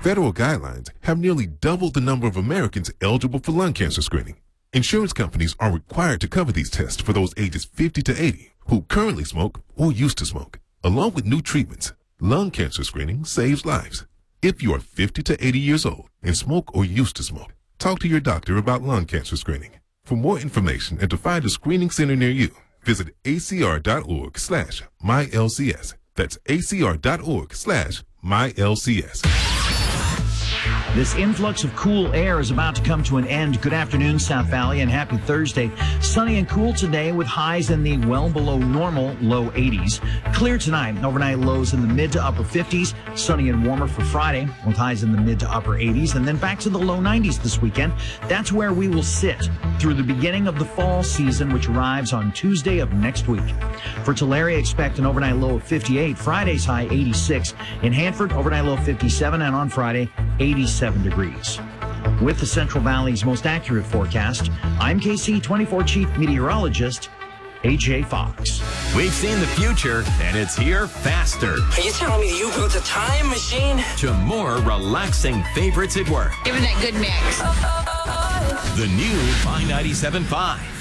Federal guidelines have nearly doubled the number of Americans eligible for lung cancer screening. Insurance companies are required to cover these tests for those ages 50 to 80 who currently smoke or used to smoke. Along with new treatments, lung cancer screening saves lives. If you are 50 to 80 years old and smoke or used to smoke, talk to your doctor about lung cancer screening. For more information and to find a screening center near you, visit acr.org/mylcs. That's acr.org/mylcs. This influx of cool air is about to come to an end. Good afternoon, South Valley, and happy Thursday. Sunny and cool today with highs in the well below normal low 80s. Clear tonight, overnight lows in the mid to upper 50s. Sunny and warmer for Friday with highs in the mid to upper 80s. And then back to the low 90s this weekend. That's where we will sit through the beginning of the fall season, which arrives on Tuesday of next week. For Tulare, expect an overnight low of 58. Friday's high 86. In Hanford, overnight low 57. And on Friday, 87 degrees. With the Central Valley's most accurate forecast, I'm KC24 Chief Meteorologist AJ Fox. We've seen the future, and it's here faster. Are you telling me you built a time machine? To more relaxing favorites at work. Give it that good mix. The new My 97.5.